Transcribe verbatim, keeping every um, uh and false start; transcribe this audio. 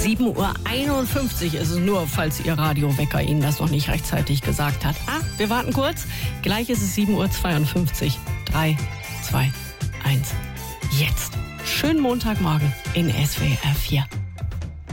sieben Uhr einundfünfzig ist es nur, falls Ihr Radiowecker Ihnen das noch nicht rechtzeitig gesagt hat. Ah, wir warten kurz. Gleich ist es sieben Uhr zweiundfünfzig. drei, zwei, eins. Jetzt. Schönen Montagmorgen in S W R vier.